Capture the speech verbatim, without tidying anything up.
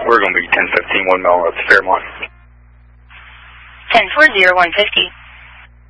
We're going to be ten fifteen, one mile, that's Fairmont. ten four zero, one fifty.